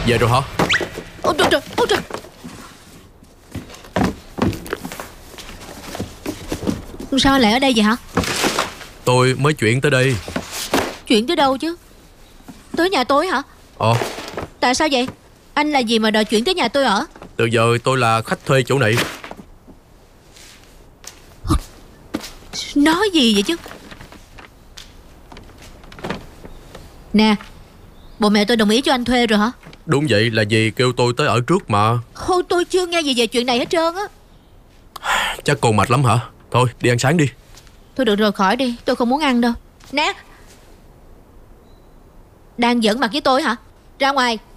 Về rồi hả? Ôi trời trời, ôi trời. Sao anh lại ở đây vậy hả? Tôi mới chuyển tới đây. Chuyển tới đâu chứ? Tới nhà tôi hả? Tại sao vậy? Anh là gì mà đòi chuyển tới nhà tôi ở? Từ giờ tôi là khách thuê chỗ này. Nói gì vậy chứ? Nè, bộ mẹ tôi đồng ý cho anh thuê rồi hả? Đúng vậy, là dì kêu tôi tới ở trước mà. Thôi tôi chưa nghe gì về chuyện này hết trơn á. Chắc cô mệt lắm hả? Thôi đi ăn sáng đi. Thôi được rồi, khỏi đi, tôi không muốn ăn đâu. Nè, đang giỡn mặt với tôi hả? Ra ngoài.